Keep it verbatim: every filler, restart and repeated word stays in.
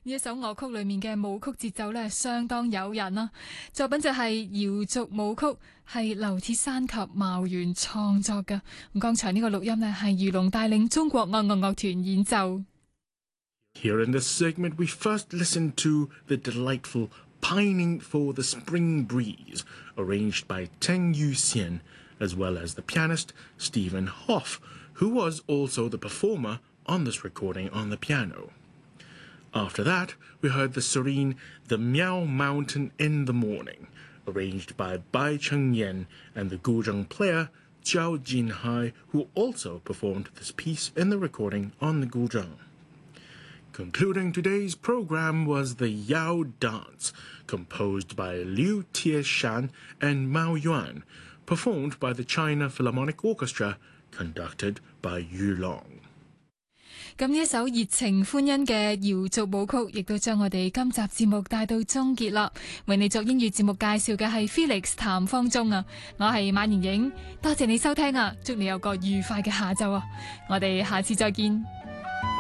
呢一首樂曲裏面嘅舞曲節奏咧，相當誘人啊！作品就係瑤族舞曲，係劉鐵山及茅原創作嘅。咁剛才呢個錄音呢，係余龍帶領中國愛樂樂團演奏。 Here in this segment, we first listen to the delightful Pining for the Spring Breeze, arranged by Teng Yuxian, as well as the pianist Stephen Hoff, who was also the performer on this recording on the piano. After that, we heard the serene The Miao Mountain in the Morning, arranged by Bai Chengyan and the guzheng player Zhao Jinhai, who also performed this piece in the recording on the guzheng. Concluding today's program was the Yao Dance, composed by Liu Tieshan and Mao Yuan, performed by the China Philharmonic Orchestra, conducted by Yu Long. 咁呢一首熱情歡欣嘅瑤族舞曲，亦都將我哋今集節目帶到終結啦。為你作英語節目介紹嘅係 Felix 譚方中啊，我係馬妍影，多謝你收聽啊，祝你有個愉快嘅下晝啊，我哋下次再見。